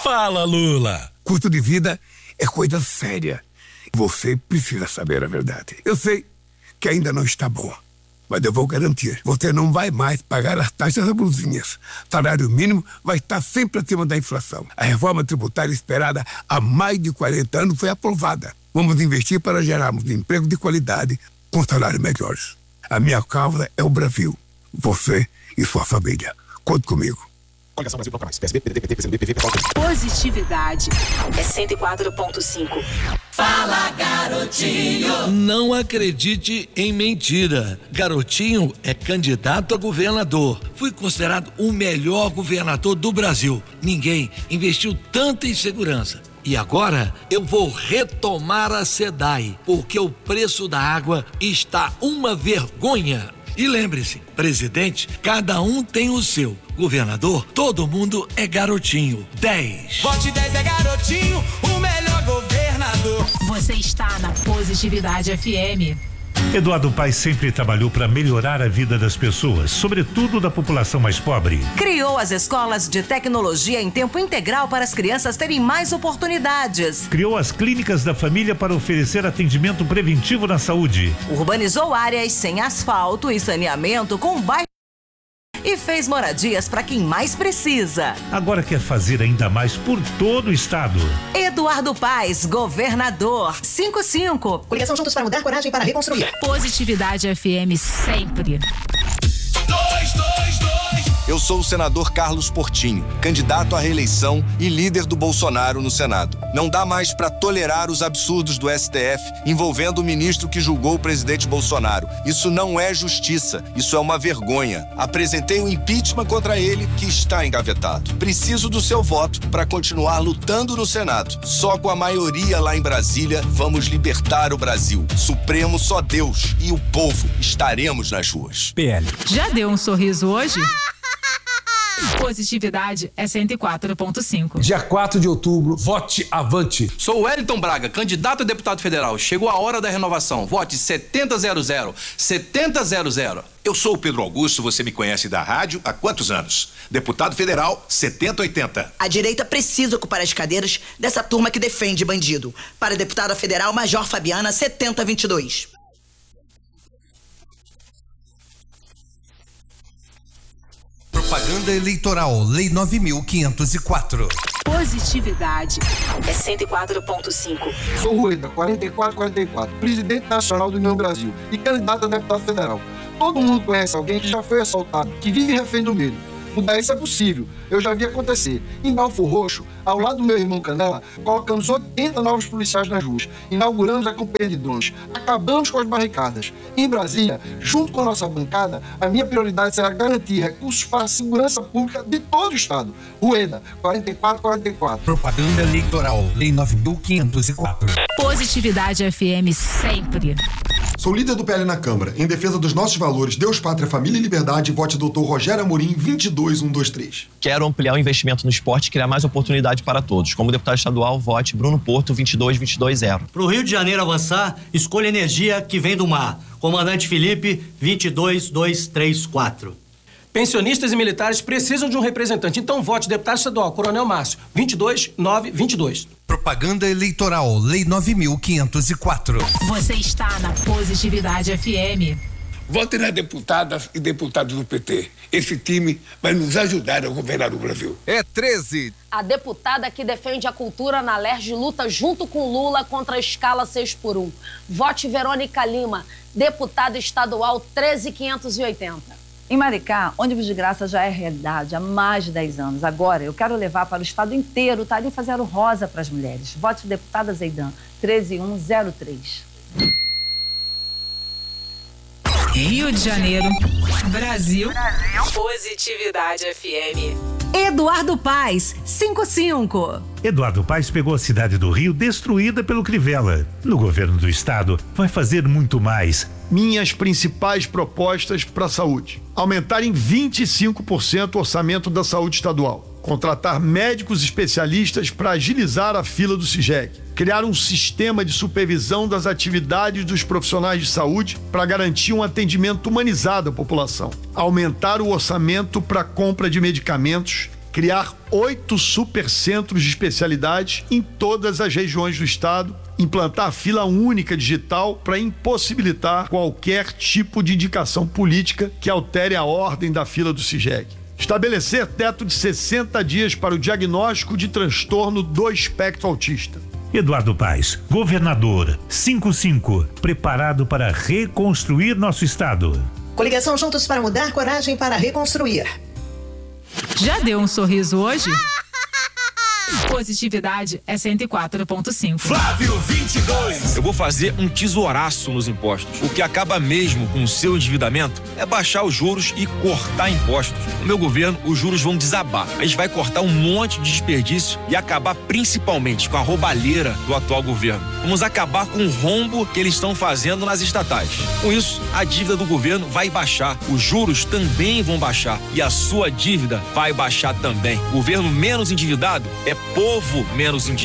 Fala, Lula. Custo de vida é coisa séria. Você precisa saber a verdade. Eu sei que ainda não está bom, mas eu vou garantir. Você não vai mais pagar as taxas abusivas. Salário mínimo vai estar sempre acima da inflação. A reforma tributária esperada há mais de 40 anos foi aprovada. Vamos investir para gerarmos emprego de qualidade com salários melhores. A minha causa é o Brasil. Você e sua família. Conte comigo. Coligação Brasil Bloco Mais. PSB, PDT, PCdoB, PV, Positividade é 104.5. Fala, garotinho. Não acredite em mentira. Garotinho é candidato a governador. Fui considerado o melhor governador do Brasil. Ninguém investiu tanto em segurança. E agora eu vou retomar a SEDAI, porque o preço da água está uma vergonha. E lembre-se, presidente, cada um tem o seu. Governador, todo mundo é garotinho. 10. Vote 10 é garotinho, o melhor governador. Você está na Positividade FM. Eduardo Paes sempre trabalhou para melhorar a vida das pessoas, sobretudo da população mais pobre. Criou as escolas de tecnologia em tempo integral para as crianças terem mais oportunidades. Criou as clínicas da família para oferecer atendimento preventivo na saúde. Urbanizou áreas sem asfalto e saneamento com bairros e fez moradias para quem mais precisa. Agora quer fazer ainda mais por todo o estado. Eduardo Paes, governador. 55. Coligação Juntos para Mudar, coragem para reconstruir. Positividade FM sempre. 222. Eu sou o senador Carlos Portinho, candidato à reeleição e líder do Bolsonaro no Senado. Não dá mais para tolerar os absurdos do STF envolvendo o ministro que julgou o presidente Bolsonaro. Isso não é justiça, isso é uma vergonha. Apresentei um impeachment contra ele que está engavetado. Preciso do seu voto para continuar lutando no Senado. Só com a maioria lá em Brasília vamos libertar o Brasil. Supremo só Deus e o povo estaremos nas ruas. PL. Já deu um sorriso hoje? Positividade é 104.5. Dia 4 de outubro, vote avante. Sou o Wellington Braga, candidato a deputado federal. Chegou a hora da renovação. Vote 7000. 7000. Eu sou o Pedro Augusto, você me conhece da rádio há quantos anos? Deputado federal 7080. A direita precisa ocupar as cadeiras dessa turma que defende bandido. Para deputada federal, Major Fabiana 7022. Propaganda eleitoral, Lei 9.504. Positividade é 104.5. Sou Rueda, 4444, presidente nacional do União Brasil e candidato a deputado federal. Todo mundo conhece alguém que já foi assaltado, que vive refém do medo. Mudar isso é possível, eu já vi acontecer. Em Belfor Roxo, ao lado do meu irmão Canela, colocamos 80 novos policiais nas ruas, inauguramos a companhia de drones, acabamos com as barricadas. Em Brasília, junto com a nossa bancada, a minha prioridade será garantir recursos para a segurança pública de todo o estado. Rueda, 4444. Propaganda eleitoral, Lei 9.504. Positividade FM sempre. Sou líder do PL na Câmara. Em defesa dos nossos valores, Deus, Pátria, Família e Liberdade, vote Dr. Rogério Amorim, 22123. Quero ampliar o investimento no esporte e criar mais oportunidade para todos. Como deputado estadual, vote Bruno Porto, 22220. Para o Rio de Janeiro avançar, escolha energia que vem do mar. Comandante Felipe, 22234. Pensionistas e militares precisam de um representante. Então vote deputado estadual, Coronel Márcio, 22922. Propaganda eleitoral, Lei 9.504. Você está na Positividade FM. Vote nas deputadas e deputados do PT. Esse time vai nos ajudar a governar o Brasil. É 13. A deputada que defende a cultura na LERJ luta junto com Lula contra a escala 6x1. Vote Verônica Lima, deputada estadual 13580. Em Maricá, ônibus de graça já é realidade há mais de 10 anos. Agora, eu quero levar para o estado inteiro o tarifa zero rosa para as mulheres. Vote deputada Zeidan, 13103. Rio de Janeiro, Brasil. Positividade FM. Eduardo Paes, 55. Eduardo Paes pegou a cidade do Rio destruída pelo Crivella. No governo do estado, vai fazer muito mais. Minhas principais propostas para a saúde: aumentar em 25% o orçamento da saúde estadual, contratar médicos especialistas para agilizar a fila do CIGEC, criar um sistema de supervisão das atividades dos profissionais de saúde para garantir um atendimento humanizado à população, aumentar o orçamento para compra de medicamentos criar 8 supercentros de especialidades em todas as regiões do estado, implantar fila única digital para impossibilitar qualquer tipo de indicação política que altere a ordem da fila do SIGEG. Estabelecer teto de 60 dias para o diagnóstico de transtorno do espectro autista. Eduardo Paes, governador, 55, preparado para reconstruir nosso estado. Coligação Juntos para Mudar, coragem para reconstruir. Já deu um sorriso hoje? Positividade é 104.5. Flávio 22. Eu vou fazer um tesouraço nos impostos. O que acaba mesmo com o seu endividamento é baixar os juros e cortar impostos. No meu governo, os juros vão desabar. A gente vai cortar um monte de desperdício e acabar principalmente com a roubalheira do atual governo. Vamos acabar com o rombo que eles estão fazendo nas estatais. Com isso, a dívida do governo vai baixar, os juros também vão baixar e a sua dívida vai baixar também. Governo menos endividado é povo menos endividado.